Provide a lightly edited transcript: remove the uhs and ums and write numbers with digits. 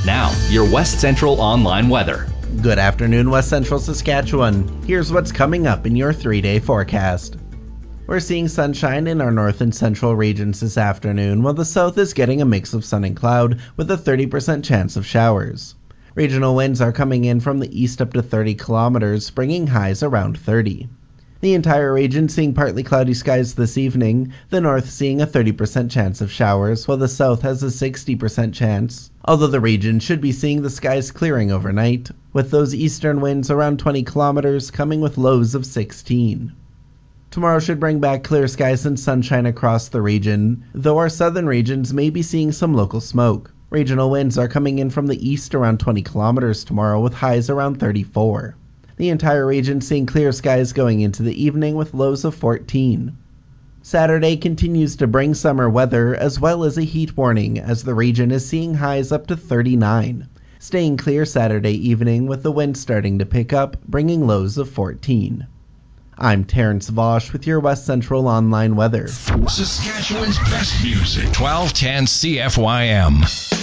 Now, your West Central Online weather. Good afternoon, West Central Saskatchewan. Here's what's coming up in your 3-day forecast. We're seeing sunshine in our north and central regions this afternoon, while the south is getting a mix of sun and cloud with a 30% chance of showers. Regional winds are coming in from the east up to 30 kilometers, bringing highs around 30. The entire region seeing partly cloudy skies this evening, the north seeing a 30% chance of showers, while the south has a 60% chance, although the region should be seeing the skies clearing overnight, with those eastern winds around 20 kilometers coming with lows of 16. Tomorrow should bring back clear skies and sunshine across the region, though our southern regions may be seeing some local smoke. Regional winds are coming in from the east around 20 kilometers tomorrow with highs around 34. The entire region seeing clear skies going into the evening with lows of 14. Saturday continues to bring summer weather as well as a heat warning as the region is seeing highs up to 39. Staying clear Saturday evening with the wind starting to pick up, bringing lows of 14. I'm Terrence Vosch with your West Central Online weather. Saskatchewan's best music. 1210 CFYM.